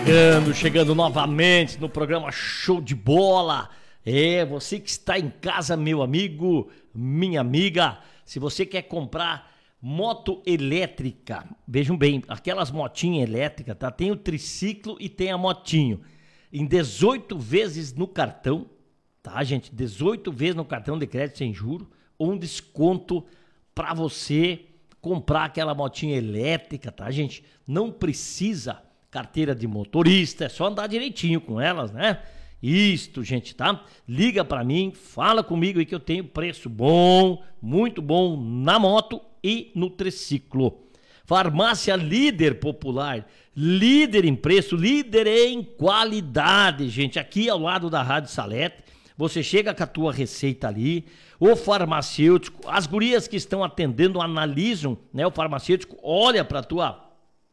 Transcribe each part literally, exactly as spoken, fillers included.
Chegando, chegando novamente no programa Show de Bola. É, você que está em casa, meu amigo, minha amiga, se você quer comprar moto elétrica, vejam bem, aquelas motinhas elétricas, tá? Tem o triciclo e tem a motinho. Em dezoito vezes no cartão, tá, gente? dezoito vezes no cartão de crédito sem juro, um desconto para você comprar aquela motinha elétrica, tá, gente? Não precisa carteira de motorista, é só andar direitinho com elas, né? Isto, gente, tá? Liga pra mim, fala comigo aí que eu tenho preço bom, muito bom na moto e no triciclo. Farmácia Líder Popular, líder em preço, líder em qualidade, gente. Aqui ao lado da Rádio Salete, você chega com a tua receita ali, o farmacêutico, as gurias que estão atendendo analisam, né? O farmacêutico olha pra tua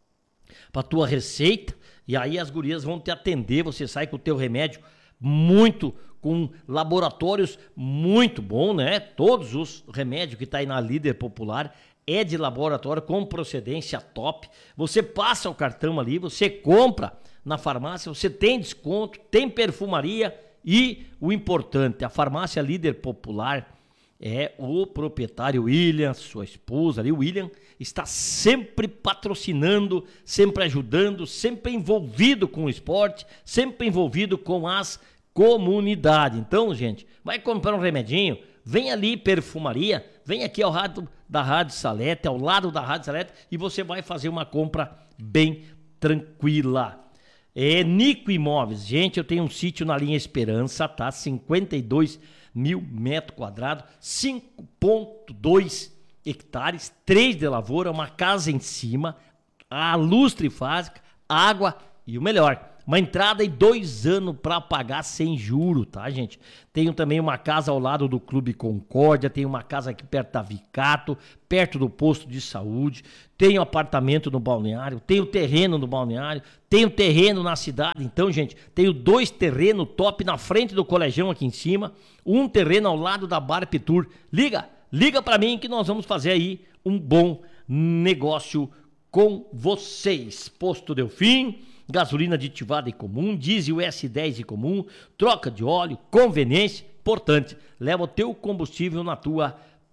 para tua receita, e aí as gurias vão te atender, você sai com o teu remédio muito, com laboratórios muito bom, né? Todos os remédios que tá aí na Líder Popular é de laboratório com procedência top. Você passa o cartão ali, você compra na farmácia, você tem desconto, tem perfumaria e o importante, a farmácia Líder Popular é o proprietário William, sua esposa ali, o William, está sempre patrocinando, sempre ajudando, sempre envolvido com o esporte, sempre envolvido com as comunidades. Então, gente, vai comprar um remedinho, vem ali perfumaria, vem aqui ao lado da Rádio Salete, ao lado da Rádio Salete, e você vai fazer uma compra bem tranquila. É Nico Imóveis, gente, eu tenho um sítio na linha Esperança, tá? cinquenta e dois mil metros quadrados, cinco vírgula dois hectares, três de lavoura, uma casa em cima, a luz trifásica, água e o melhor, uma entrada e dois anos para pagar sem juro, tá, gente? Tenho também uma casa ao lado do Clube Concórdia, tenho uma casa aqui perto da Vicato, perto do posto de saúde, tenho apartamento no balneário, tenho terreno no balneário, tenho terreno na cidade. Então, gente, tenho dois terrenos top na frente do Colegião aqui em cima, um terreno ao lado da Bar Tour. Liga, liga para mim que nós vamos fazer aí um bom negócio com vocês. Posto Delfim, gasolina aditivada e comum, diesel S dez e comum, troca de óleo, conveniência, importante, leva o teu combustível na tua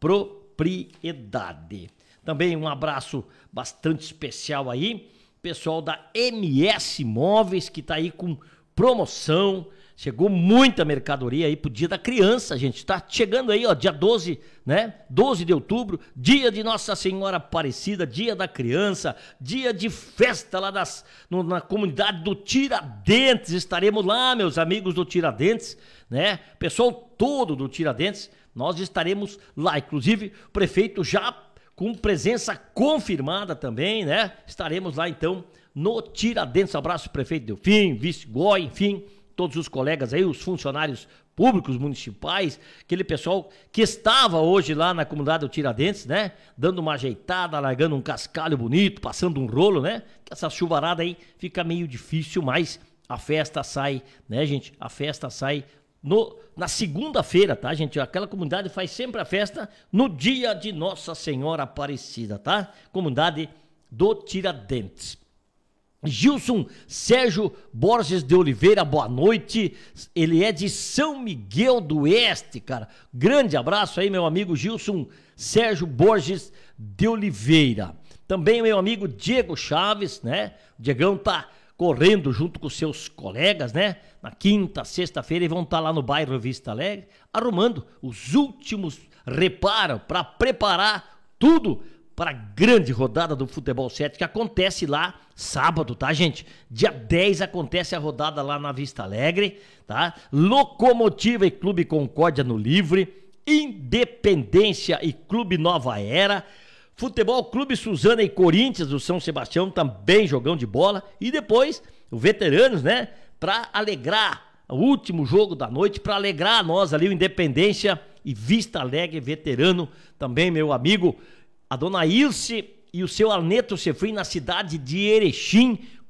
propriedade. Também um abraço bastante especial aí, pessoal da M S Móveis, que tá aí com promoção, chegou muita mercadoria aí pro Dia da Criança, gente, tá chegando aí, ó, dia doze, né, doze de outubro, dia de Nossa Senhora Aparecida, dia da criança, dia de festa lá das, no, na comunidade do Tiradentes, estaremos lá, meus amigos do Tiradentes, né, pessoal todo do Tiradentes, nós estaremos lá, inclusive o prefeito já com presença confirmada também, né, estaremos lá então no Tiradentes. Abraço prefeito Delfim, vice Goi, enfim, todos os colegas aí, os funcionários públicos municipais, aquele pessoal que estava hoje lá na comunidade do Tiradentes, né? Dando uma ajeitada, largando um cascalho bonito, passando um rolo, né? Que essa chuvarada aí fica meio difícil, mas a festa sai, né, gente? A festa sai no, na segunda-feira, tá, gente? Aquela comunidade faz sempre a festa no dia de Nossa Senhora Aparecida, tá? Comunidade do Tiradentes. Gilson Sérgio Borges de Oliveira, boa noite, ele é de São Miguel do Oeste, cara, grande abraço aí, meu amigo Gilson Sérgio Borges de Oliveira. Também meu amigo Diego Chaves, né, o Diegão tá correndo junto com seus colegas, né, na quinta, sexta-feira, e vão estar lá no bairro Vista Alegre, arrumando os últimos reparos para preparar tudo para a grande rodada do Futebol sete, que acontece lá sábado, tá, gente? Dia dez acontece a rodada lá na Vista Alegre, tá? Locomotiva e Clube Concórdia no Livre, Independência e Clube Nova Era, Futebol Clube Suzana e Corinthians do São Sebastião, também jogão de bola, e depois o Veteranos, né? Para alegrar o último jogo da noite, para alegrar nós ali, o Independência e Vista Alegre Veterano, também meu amigo a dona Ilse e o seu Arneto Sefrim na cidade de Erechim,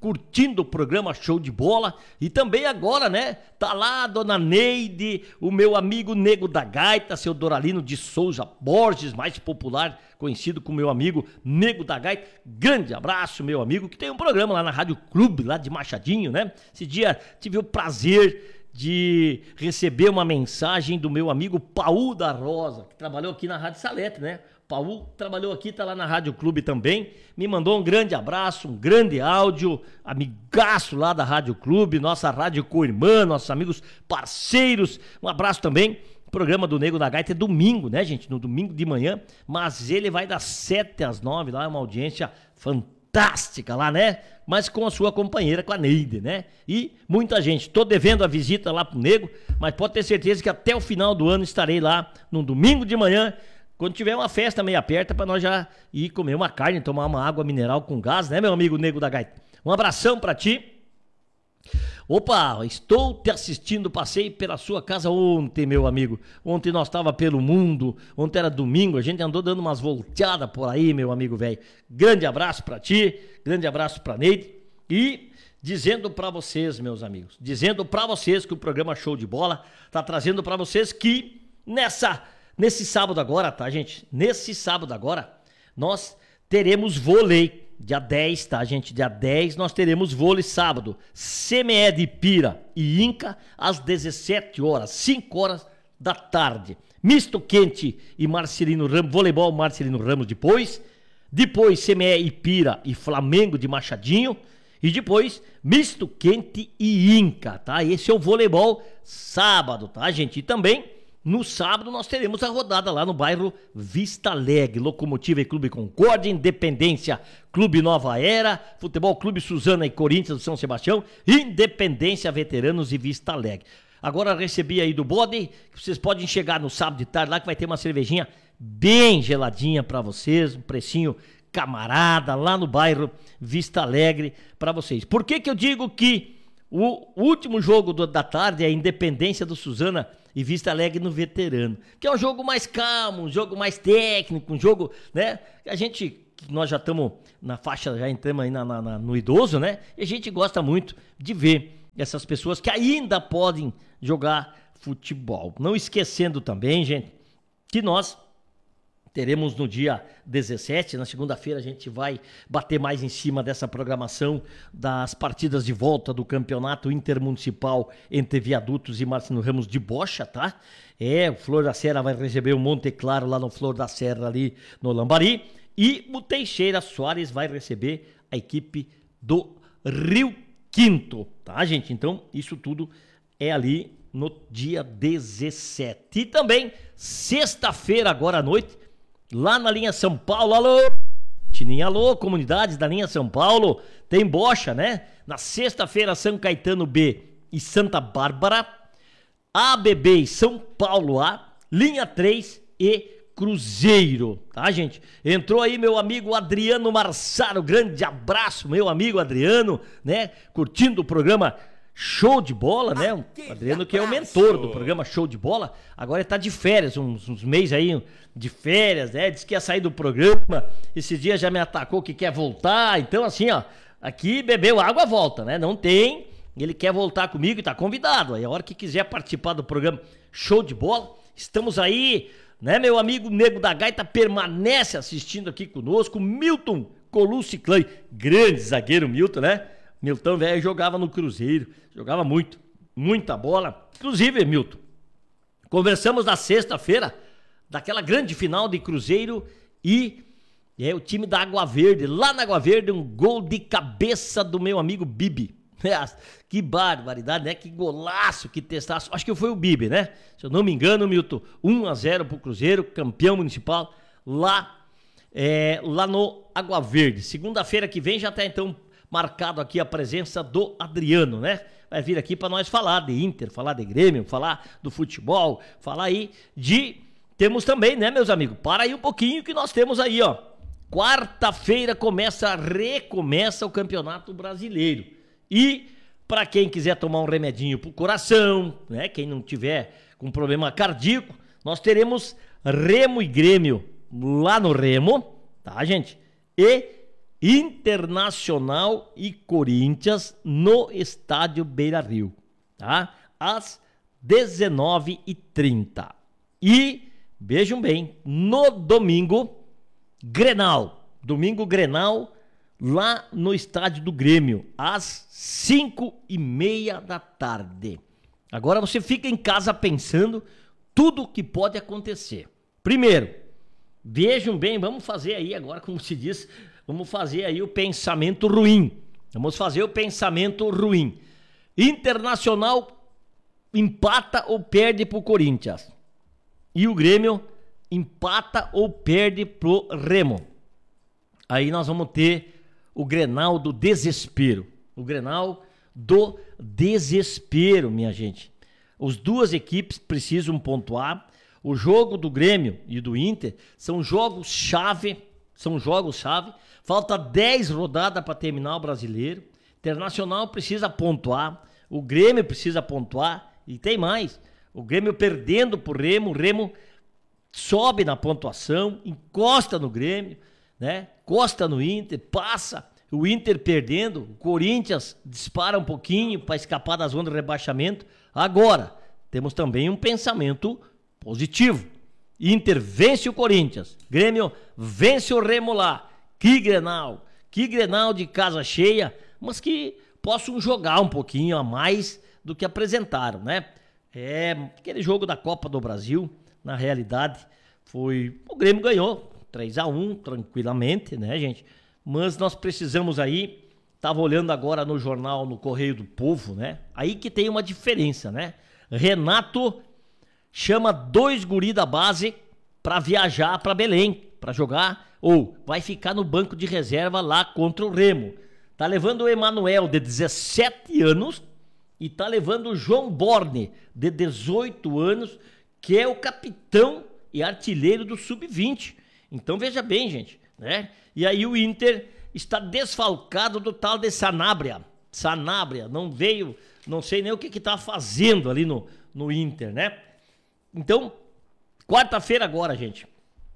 curtindo o programa Show de Bola. E também agora, né? Tá lá a dona Neide, o meu amigo Nego da Gaita, seu Doralino de Souza Borges, mais popular, conhecido como meu amigo Nego da Gaita. Grande abraço, meu amigo, que tem um programa lá na Rádio Clube, lá de Machadinho, né? Esse dia tive o prazer de receber uma mensagem do meu amigo Paul da Rosa, que trabalhou aqui na Rádio Salete, né? Paul trabalhou aqui, tá lá na Rádio Clube também, me mandou um grande abraço, um grande áudio, amigaço lá da Rádio Clube, nossa rádio co-irmã, nossos amigos parceiros, um abraço também. O programa do Nego da Gaita é domingo, né, gente? No domingo de manhã, mas ele vai das sete às nove, lá é uma audiência fantástica lá, né? Mas com a sua companheira, com a Neide, né? E muita gente. Tô devendo a visita lá pro Nego, mas pode ter certeza que até o final do ano estarei lá no domingo de manhã, quando tiver uma festa meio aperta, pra nós já ir comer uma carne, tomar uma água mineral com gás, né, meu amigo Nego da Gaita? Um abração pra ti. Opa, estou te assistindo, passei pela sua casa ontem, meu amigo. Ontem nós estava pelo mundo, ontem era domingo, a gente andou dando umas volteadas por aí, meu amigo velho. Grande abraço pra ti, grande abraço pra Neide. E dizendo pra vocês, meus amigos, dizendo pra vocês que o programa Show de Bola tá trazendo pra vocês que nessa... Nesse sábado agora, tá, gente? Nesse sábado agora, nós teremos vôlei. Dia dez, tá, gente? Dia dez nós teremos vôlei sábado. C M E de Pira e Inca, às dezessete horas, cinco horas da tarde. Misto Quente e Marcelino Ramos, voleibol Marcelino Ramos depois. Depois C M E Ipira e Flamengo de Machadinho. E depois Misto Quente e Inca, tá? Esse é o voleibol sábado, tá, gente? E também... No sábado nós teremos a rodada lá no bairro Vista Alegre, Locomotiva e Clube Concórdia, Independência, Clube Nova Era, Futebol Clube Suzana e Corinthians do São Sebastião, Independência, Veteranos e Vista Alegre. Agora recebi aí do Bode, que vocês podem chegar no sábado de tarde lá que vai ter uma cervejinha bem geladinha pra vocês, um precinho camarada lá no bairro Vista Alegre pra vocês. Por que que eu digo que o último jogo do, da tarde é a Independência do Suzana e Vista Alegre no Veterano, que é um jogo mais calmo, um jogo mais técnico, um jogo, né, que a gente, nós já estamos na faixa, já entramos aí na, na, na, no idoso, né, e a gente gosta muito de ver essas pessoas que ainda podem jogar futebol. Não esquecendo também, gente, que nós teremos no dia dezessete, na segunda-feira a gente vai bater mais em cima dessa programação das partidas de volta do campeonato intermunicipal entre Viadutos e Marcelino Ramos de Bocha, tá? É, o Flor da Serra vai receber o Monte Claro lá no Flor da Serra ali no Lambari e o Teixeira Soares vai receber a equipe do Rio Quinto, tá, gente? Então, isso tudo é ali no dia dezessete. E também, sexta-feira agora à noite, lá na linha São Paulo, alô, Tininha, alô, comunidades da linha São Paulo, tem bocha, né? Na sexta-feira, São Caetano B e Santa Bárbara, A B B e São Paulo A, linha três e Cruzeiro, tá, gente? Entrou aí meu amigo Adriano Marsaro, grande abraço, meu amigo Adriano, né? Curtindo o programa Show de Bola, né? O Adriano que é o mentor do programa Show de Bola, agora ele tá de férias, uns, uns meses aí de férias, né? Diz que ia sair do programa, esse dia já me atacou que quer voltar, então assim, ó, aqui bebeu água, volta, né? Não tem, ele quer voltar comigo e tá convidado, aí a hora que quiser participar do programa Show de Bola, estamos aí, né? Meu amigo Nego da Gaita permanece assistindo aqui conosco, Milton Colucci Clay, grande zagueiro Milton, né? Milton, velho, jogava no Cruzeiro, jogava muito, muita bola. Inclusive, Milton, conversamos na sexta-feira daquela grande final de Cruzeiro e é, o time da Água Verde, lá na Água Verde, um gol de cabeça do meu amigo Bibi. Que barbaridade, né? Que golaço, que testaço. Acho que foi o Bibi, né? Se eu não me engano, Milton, um a zero pro Cruzeiro, campeão municipal, lá, é, lá no Água Verde. Segunda-feira que vem já tá, então, marcado aqui a presença do Adriano, né? Vai vir aqui para nós falar de Inter, falar de Grêmio, falar do futebol, falar aí de... Temos também, né, meus amigos? Para aí um pouquinho que nós temos aí, ó. Quarta-feira começa, recomeça o Campeonato Brasileiro. E para quem quiser tomar um remedinho pro coração, né? Quem não tiver com problema cardíaco, nós teremos Remo e Grêmio lá no Remo, tá, gente? E Internacional e Corinthians no estádio Beira-Rio, tá? Às dezenove e trinta. E, vejam bem, no domingo, Grenal. Domingo Grenal, lá no estádio do Grêmio, às cinco e meia da tarde. Agora você fica em casa pensando tudo o que pode acontecer. Primeiro, vejam bem, vamos fazer aí agora, como se diz, vamos fazer aí o pensamento ruim. Vamos fazer o pensamento ruim. Internacional empata ou perde pro Corinthians. E o Grêmio empata ou perde pro Remo. Aí nós vamos ter o Grenal do desespero. O Grenal do desespero, minha gente. As duas equipes precisam pontuar. O jogo do Grêmio e do Inter são jogos-chave. São jogos-chave. Falta dez rodadas para terminar o Brasileiro. Internacional precisa pontuar. O Grêmio precisa pontuar. E tem mais. O Grêmio perdendo pro Remo. O Remo sobe na pontuação. Encosta no Grêmio, né? Encosta no Inter. Passa. O Inter perdendo. O Corinthians dispara um pouquinho para escapar da zona de rebaixamento. Agora, temos também um pensamento positivo. Inter vence o Corinthians. Grêmio vence o Remo lá. Que Grenal. Que Grenal de casa cheia. Mas que possam jogar um pouquinho a mais do que apresentaram, né? É, aquele jogo da Copa do Brasil, na realidade, foi... O Grêmio ganhou três a um, tranquilamente, né, gente? Mas nós precisamos aí... Tava olhando agora no jornal, no Correio do Povo, né? Aí que tem uma diferença, né? Renato chama dois guri da base para viajar para Belém, para jogar, ou vai ficar no banco de reserva lá contra o Remo. Tá levando o Emanuel, de dezessete anos, e tá levando o João Borne, de dezoito anos, que é o capitão e artilheiro do sub vinte. Então veja bem, gente, né? E aí o Inter está desfalcado do tal de Sanabria. Sanabria, não veio, não sei nem o que que tá fazendo ali no, no Inter, né? Então, quarta-feira agora, gente,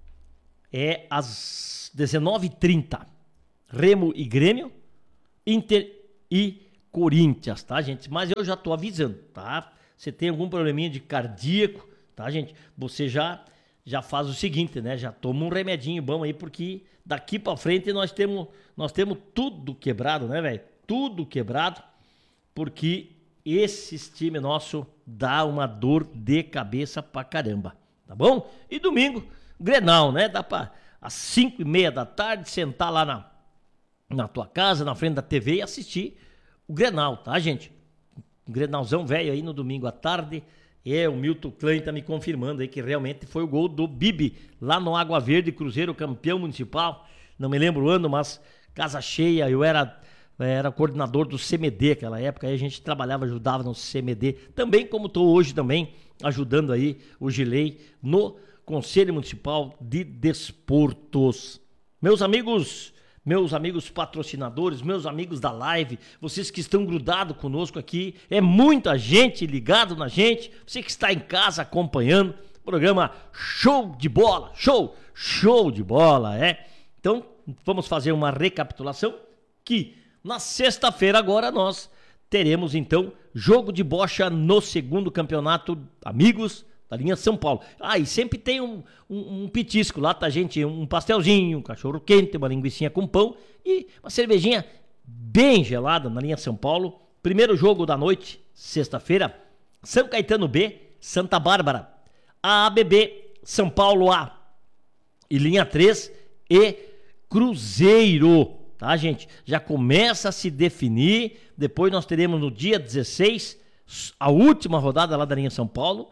é às dezenove e trinta, Remo e Grêmio, Inter e Corinthians, tá, gente? Mas eu já tô avisando, tá? Você tem algum probleminha de cardíaco, tá, gente? Você já, já faz o seguinte, né? Já toma um remedinho bom aí, porque daqui pra frente nós temos, nós temos tudo quebrado, né, velho? Tudo quebrado, porque esses time nosso dá uma dor de cabeça pra caramba, tá bom? E domingo, Grenal, né? Dá pra às cinco e meia da tarde sentar lá na, na tua casa, na frente da T V e assistir o Grenal, tá, gente? Um Grenalzão velho aí no domingo à tarde. É, o Milton Klein tá me confirmando aí que realmente foi o gol do Bibi, lá no Água Verde, Cruzeiro, campeão municipal. Não me lembro o ano, mas casa cheia. Eu era, era coordenador do C M D naquela época, aí a gente trabalhava, ajudava no C M D. Também como estou hoje também, ajudando aí o Gilei no Conselho Municipal de Desportos. Meus amigos... Meus amigos patrocinadores, meus amigos da live, vocês que estão grudados conosco aqui, é muita gente ligado na gente, você que está em casa acompanhando, programa show de bola, show, show de bola, é? Então, vamos fazer uma recapitulação, que na sexta-feira agora nós teremos então jogo de bocha no segundo campeonato Amigos da linha São Paulo. Ah, e sempre tem um, um, um petisco lá, tá, gente? Um pastelzinho, um cachorro quente, uma linguicinha com pão e uma cervejinha bem gelada na linha São Paulo. Primeiro jogo da noite, sexta-feira, São Caetano B, Santa Bárbara. A A B B, São Paulo A. E linha três e Cruzeiro, tá, gente? Já começa a se definir. Depois nós teremos no dia dezesseis a última rodada lá da linha São Paulo.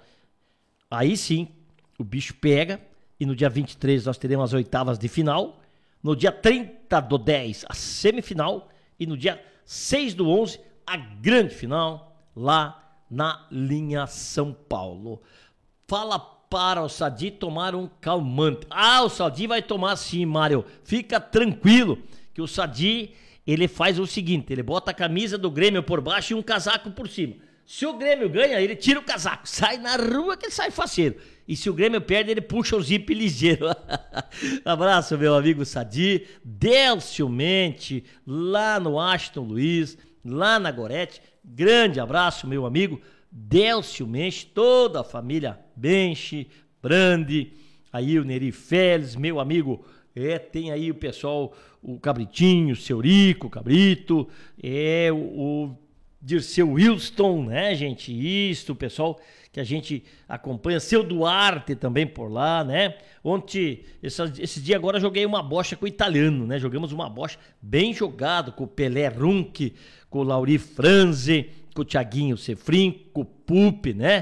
Aí sim, o bicho pega, e no dia vinte e três nós teremos as oitavas de final, no dia trinta do dez a semifinal, e no dia seis do onze a grande final, lá na linha São Paulo. Fala para o Sadi tomar um calmante. Ah, o Sadi vai tomar sim, Mário, fica tranquilo, que o Sadi, ele faz o seguinte, ele bota a camisa do Grêmio por baixo e um casaco por cima. Se o Grêmio ganha, ele tira o casaco, sai na rua que sai faceiro. E se o Grêmio perde, ele puxa o zip ligeiro. Abraço, meu amigo Sadi, Delcio Mente, lá no Ashton Luiz, lá na Gorete. Grande abraço, meu amigo Delcio Menche, toda a família Menche, Brandi, aí o Neri Félix, meu amigo, é, tem aí o pessoal, o Cabritinho, o Seu Rico, o Cabrito, é, o, o Dirceu Wilson, né, gente, isso, o pessoal que a gente acompanha, Seu Duarte também por lá, né, ontem, esse, esse dia agora eu joguei uma bocha com o italiano, né, jogamos uma bocha bem jogado com o Pelé Runke, com o Lauri Franze, com o Thiaguinho Sefrin, com o Pup, né,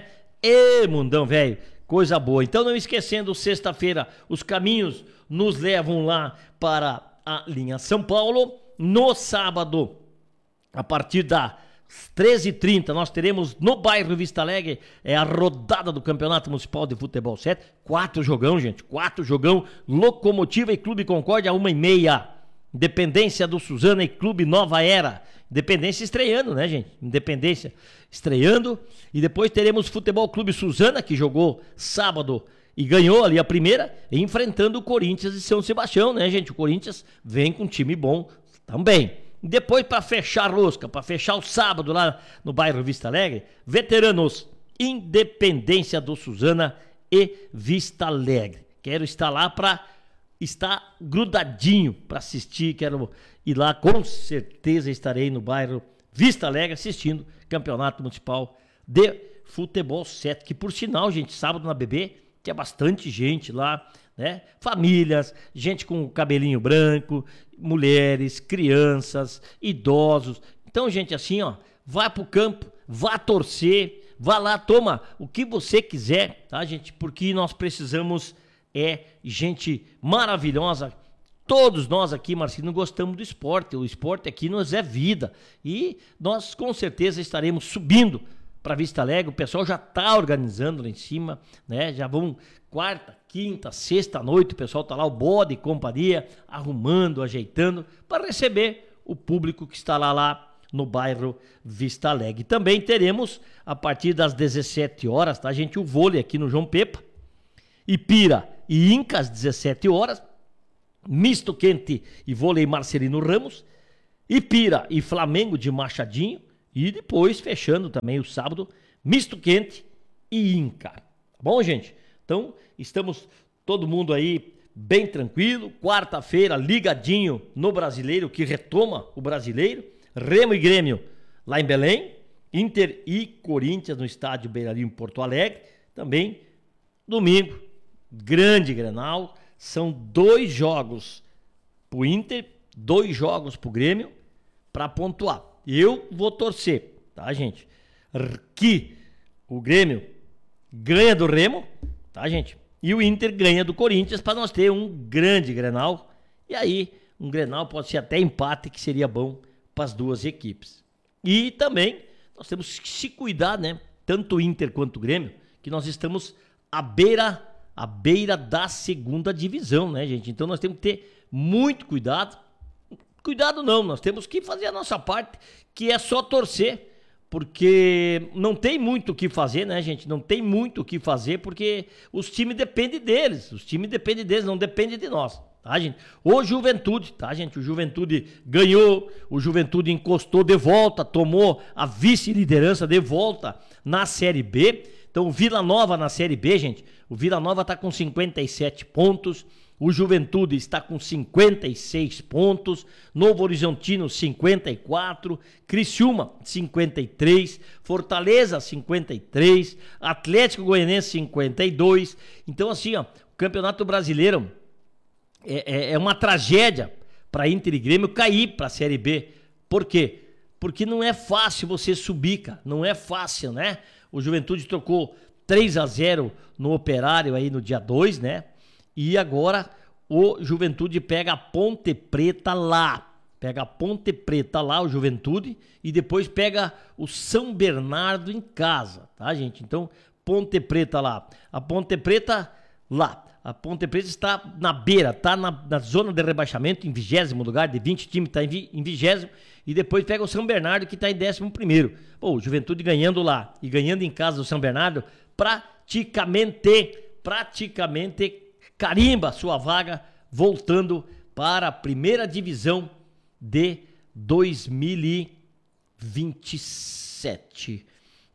e mundão, velho, coisa boa. Então, não esquecendo, sexta-feira, os caminhos nos levam lá para a linha São Paulo, no sábado, a partir das treze e trinta, nós teremos no bairro Vista Alegre é a rodada do Campeonato Municipal de Futebol sete. Quatro jogão, gente. Quatro jogão. Locomotiva e Clube Concórdia, uma e meia. Independência do Suzana e Clube Nova Era. Independência estreando, né, gente? Independência estreando. E depois teremos Futebol Clube Suzana, que jogou sábado e ganhou ali a primeira, enfrentando o Corinthians de São Sebastião, né, gente? O Corinthians vem com um time bom também. Depois, para fechar a rosca, para fechar o sábado lá no bairro Vista Alegre, veteranos, Independência do Suzana e Vista Alegre. Quero estar lá para estar grudadinho para assistir, quero ir lá, com certeza estarei no bairro Vista Alegre assistindo Campeonato Municipal de Futebol sete, que por sinal, gente, sábado na B B tinha bastante gente lá, né? Famílias, gente com cabelinho branco, mulheres, crianças, idosos. Então, gente, assim, ó, vá pro campo, vá torcer, vá lá, toma o que você quiser, tá, gente? Porque nós precisamos é gente maravilhosa. Todos nós aqui, Marcinho, gostamos do esporte. O esporte aqui nos é vida. E nós, com certeza, estaremos subindo para Vista Alegre. O pessoal já está organizando lá em cima, né? Já vão quarta, quinta, sexta noite, o pessoal tá lá, o bode e companhia, arrumando, ajeitando, para receber o público que está lá, lá no bairro Vista Alegre. Também teremos, a partir das dezessete horas, tá, gente, o vôlei aqui no João Pepa, Ipira e Inca, às dezessete horas, misto quente e vôlei Marcelino Ramos, Ipira e Flamengo de Machadinho, e depois, fechando também o sábado, misto quente e Inca. Tá bom, gente? Então, estamos todo mundo aí bem tranquilo. Quarta-feira, ligadinho no Brasileiro, que retoma o Brasileiro. Remo e Grêmio lá em Belém. Inter e Corinthians no estádio Beira-Rio em Porto Alegre. Também, domingo, grande Grenal. São dois jogos pro Inter, dois jogos pro Grêmio para pontuar. Eu vou torcer, tá, gente? Que o Grêmio ganha do Remo, tá, gente? E o Inter ganha do Corinthians para nós ter um grande Grenal. E aí, um Grenal pode ser até empate, que seria bom para as duas equipes. E também, nós temos que se cuidar, né? Tanto o Inter quanto o Grêmio, que nós estamos à beira, à beira da segunda divisão, né, gente? Então nós temos que ter muito cuidado. Cuidado não, nós temos que fazer a nossa parte, que é só torcer. Porque não tem muito o que fazer, né, gente? Não tem muito o que fazer, porque os times dependem deles. Os times dependem deles, não dependem de nós, tá, gente? O Juventude, tá, gente? O Juventude ganhou, o Juventude encostou de volta, tomou a vice-liderança de volta na Série B. Então, o Vila Nova na Série B, gente, o Vila Nova tá com cinquenta e sete pontos. O Juventude está com cinquenta e seis pontos, Novo Horizontino cinquenta e quatro, Criciúma cinquenta e três, Fortaleza cinquenta e três, Atlético Goianiense cinquenta e dois. Então assim, ó, o Campeonato Brasileiro é, é, é uma tragédia para Inter e Grêmio cair para a Série B. Por quê? Porque não é fácil você subir, cara, não é fácil, né? O Juventude trocou três a zero no Operário aí no dia dois, né? E agora o Juventude pega a Ponte Preta lá. Pega a Ponte Preta lá, o Juventude, e depois pega o São Bernardo em casa, tá, gente? Então, Ponte Preta lá. A Ponte Preta lá. A Ponte Preta está na beira, tá na, na zona de rebaixamento, em vigésimo lugar, de vinte times, tá em vigésimo, e depois pega o São Bernardo, que tá em décimo primeiro. Pô, o Juventude ganhando lá e ganhando em casa do São Bernardo, praticamente praticamente carimba sua vaga, voltando para a primeira divisão de dois mil e vinte e sete.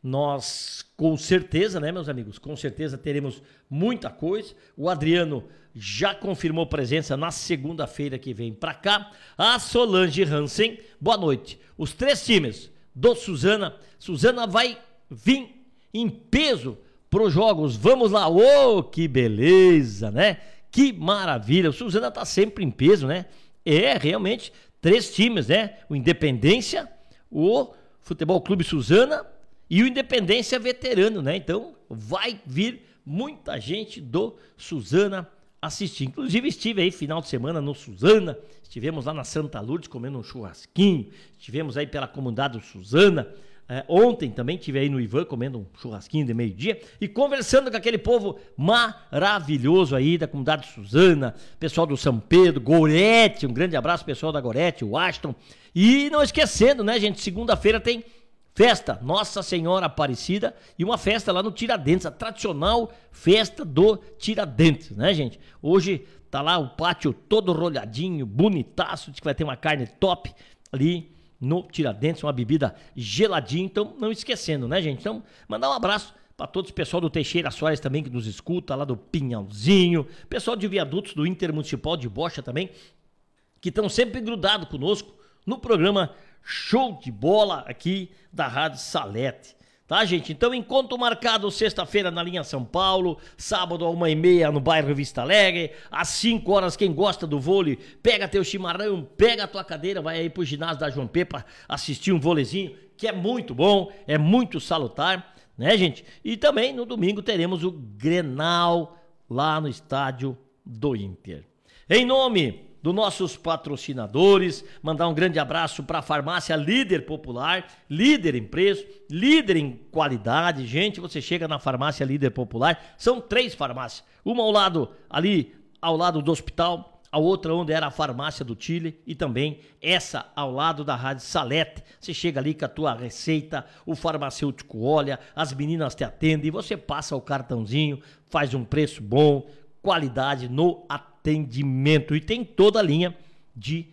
Nós, com certeza, né, meus amigos, com certeza teremos muita coisa. O Adriano já confirmou presença na segunda-feira que vem para cá. A Solange Hansen, boa noite. Os três times do Suzana, Suzana vai vir em peso para os jogos. Vamos lá, ô, oh, que beleza, né? Que maravilha, o Suzana tá sempre em peso, né? É, realmente, três times, né? O Independência, o Futebol Clube Suzana e o Independência Veterano, né? Então, vai vir muita gente do Suzana assistir. Inclusive, estive aí final de semana no Suzana, estivemos lá na Santa Lourdes comendo um churrasquinho, estivemos aí pela comunidade do Suzana. É, ontem também estive aí no Ivan comendo um churrasquinho de meio-dia e conversando com aquele povo maravilhoso aí da comunidade Suzana, pessoal do São Pedro, Gorete, um grande abraço pessoal da Gorete, o Aston. E não esquecendo, né, gente, segunda-feira tem festa Nossa Senhora Aparecida e uma festa lá no Tiradentes, a tradicional festa do Tiradentes, né, gente? Hoje tá lá o pátio todo rolhadinho, bonitaço, diz que vai ter uma carne top ali no Tiradentes, uma bebida geladinha, então não esquecendo, né, gente? Então, mandar um abraço para todos o pessoal do Teixeira Soares também que nos escuta, lá do Pinhalzinho, pessoal de Viadutos do Intermunicipal de Bocha também, que estão sempre grudados conosco no programa Show de Bola aqui da Rádio Salete. Tá, gente? Então, encontro marcado sexta-feira na linha São Paulo, sábado a uma e meia no bairro Vista Alegre, às cinco horas, quem gosta do vôlei, pega teu chimarrão, pega a tua cadeira, vai aí pro ginásio da João P para assistir um vôleizinho, que é muito bom, é muito salutar, né, gente? E também no domingo teremos o Grenal lá no estádio do Inter. Em nome dos nossos patrocinadores, mandar um grande abraço para a farmácia Líder Popular, líder em preço, líder em qualidade. Gente, você chega na farmácia Líder Popular, são três farmácias, uma ao lado, ali ao lado do hospital, a outra onde era a farmácia do Chile e também essa ao lado da Rádio Salete. Você chega ali com a tua receita, o farmacêutico olha, as meninas te atendem, você passa o cartãozinho, faz um preço bom, qualidade no atendimento e tem toda a linha de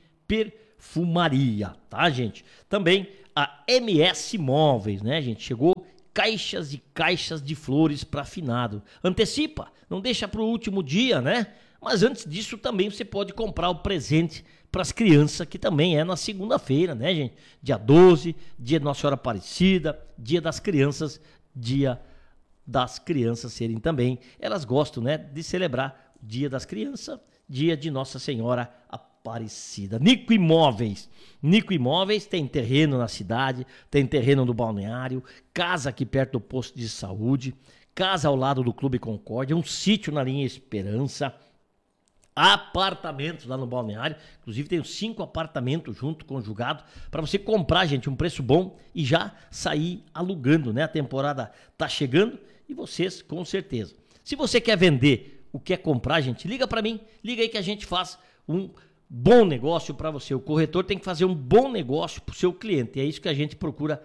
perfumaria, tá, gente? Também a M S Móveis, né, gente? Chegou caixas e caixas de flores para finado. Antecipa, não deixa para o último dia, né? Mas antes disso também você pode comprar o presente para as crianças, que também é na segunda-feira, né, gente? Dia doze, dia de Nossa Senhora Aparecida, dia das crianças, dia das crianças serem também, elas gostam, né, de celebrar o dia das crianças, dia de Nossa Senhora Aparecida. Nico Imóveis, Nico Imóveis tem terreno na cidade, tem terreno no balneário, casa aqui perto do posto de saúde, casa ao lado do Clube Concórdia, um sítio na linha Esperança, apartamentos lá no balneário, inclusive tem cinco apartamentos junto, conjugado, para você comprar, gente, um preço bom e já sair alugando, né? A temporada tá chegando e vocês, com certeza. Se você quer vender ou quer comprar, gente, liga para mim, liga aí que a gente faz um bom negócio para você. O corretor tem que fazer um bom negócio para o seu cliente, e é isso que a gente procura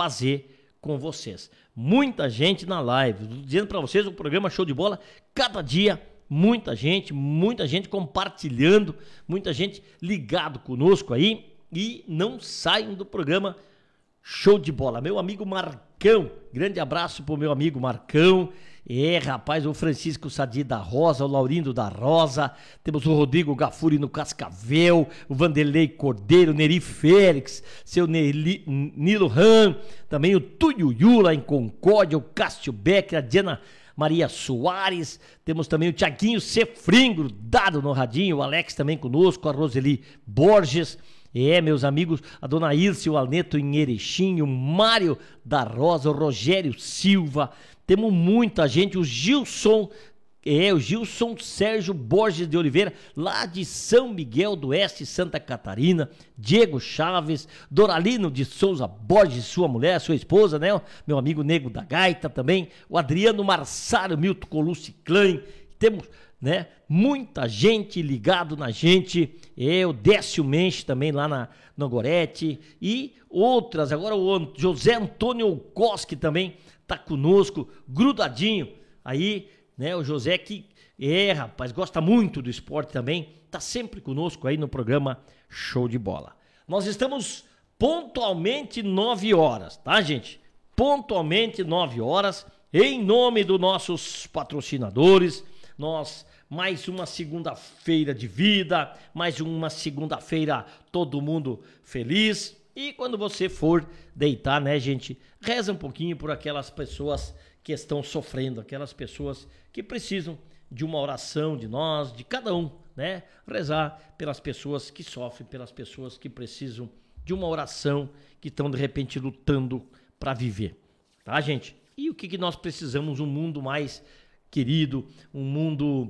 fazer com vocês. Muita gente na live, dizendo para vocês, o programa Show de Bola, cada dia muita gente, muita gente compartilhando, muita gente ligado conosco aí e não saiam do programa Show de Bola. Meu amigo Marcão, grande abraço pro meu amigo Marcão. É, rapaz, o Francisco Sadi da Rosa, o Laurindo da Rosa, temos o Rodrigo Gafuri no Cascavel, o Vanderlei Cordeiro, o Neri Félix, seu Neli, Nilo Ram, também o Tuiuiu lá em Concórdia, o Cássio Becker, a Diana Maria Soares, temos também o Tiaguinho Cefringo, dado no radinho, o Alex também conosco, a Roseli Borges, é, meus amigos, a dona Ilse, o Alneto em Erechim, o Mário da Rosa, o Rogério Silva, temos muita gente, o Gilson, é, o Gilson Sérgio Borges de Oliveira, lá de São Miguel do Oeste, Santa Catarina, Diego Chaves, Doralino de Souza Borges, sua mulher, sua esposa, né, meu amigo Nego da Gaita também, o Adriano Marçário, Milton Colucci Klein, temos, né, muita gente ligado na gente, é, o Décio Menche também lá na, na Gorete, e outras, agora o José Antônio Koski também tá conosco, grudadinho, aí né? O José que é, rapaz, gosta muito do esporte também, tá sempre conosco aí no programa Show de Bola. Nós estamos pontualmente nove horas, tá, gente? Pontualmente nove horas, em nome dos nossos patrocinadores. Nós, mais uma segunda-feira de vida, mais uma segunda-feira todo mundo feliz. E quando você for deitar, né, gente, reza um pouquinho por aquelas pessoas que estão sofrendo, aquelas pessoas que precisam de uma oração de nós, de cada um, né? Rezar pelas pessoas que sofrem, pelas pessoas que precisam de uma oração, que estão de repente lutando para viver, tá, gente? E o que, que nós precisamos? Um mundo mais querido, um mundo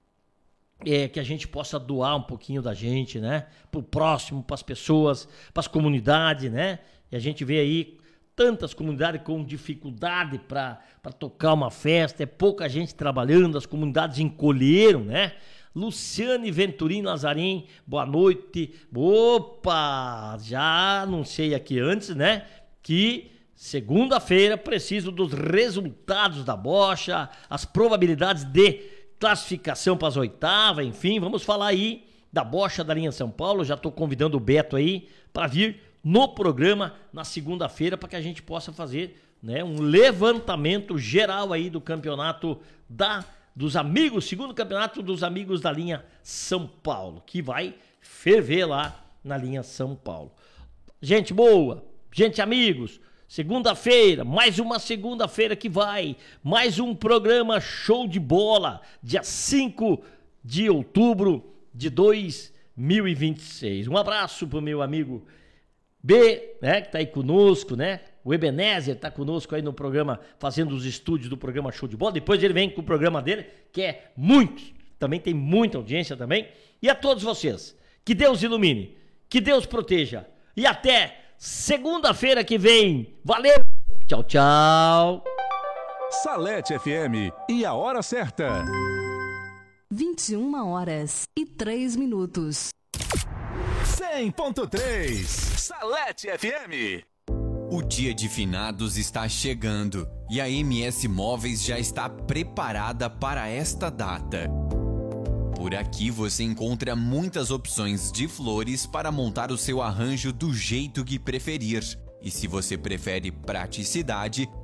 é, que a gente possa doar um pouquinho da gente, né? Pro próximo, para as pessoas, para as comunidades, né? E a gente vê aí tantas comunidades com dificuldade para tocar uma festa, é pouca gente trabalhando, as comunidades encolheram, né? Luciane Venturim Nazarim, boa noite. Opa, já anunciei aqui antes, né? Que segunda-feira preciso dos resultados da bocha, as probabilidades de classificação para as oitavas, enfim, vamos falar aí da bocha da linha São Paulo. Já estou convidando o Beto aí para vir no programa na segunda-feira para que a gente possa fazer, né, um levantamento geral aí do campeonato da, dos amigos, segundo campeonato dos amigos da linha São Paulo, que vai ferver lá na linha São Paulo. Gente boa, gente amigos, segunda-feira, mais uma segunda-feira que vai, mais um programa Show de Bola, dia cinco de outubro de dois mil e vinte e seis. Um abraço pro meu amigo B, né, que tá aí conosco, né? O Ebenezer tá conosco aí no programa, fazendo os estúdios do programa Show de Bola. Depois ele vem com o programa dele, que é muito, também tem muita audiência também. E a todos vocês, que Deus ilumine, que Deus proteja. E até segunda-feira que vem. Valeu! Tchau, tchau! Salete F M e a hora certa. vinte e uma horas e três minutos. cem ponto três Salete F M. O dia de finados está chegando e a M S Móveis já está preparada para esta data. Por aqui você encontra muitas opções de flores para montar o seu arranjo do jeito que preferir. E se você prefere praticidade,